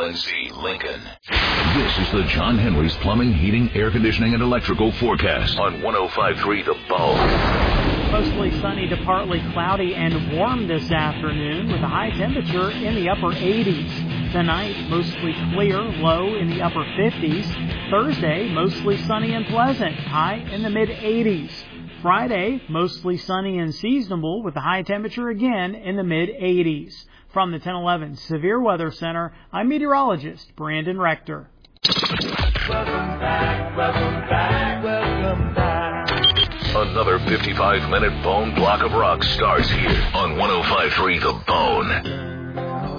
WNC Lincoln. This is the John Henry's Plumbing, Heating, Air Conditioning, and Electrical forecast on 105.3 The Bone. Mostly sunny to partly cloudy and warm this afternoon with a high temperature in the upper 80s. Tonight, mostly clear, low in the upper 50s. Thursday, mostly sunny and pleasant, high in the mid-80s. Friday, mostly sunny and seasonable with a high temperature again in the mid-80s. From the 1011 Severe Weather Center, I'm meteorologist Brandon Rector. Welcome back, welcome back, welcome back. Another 55-minute Bone block of rock starts here on 105.3 The Bone.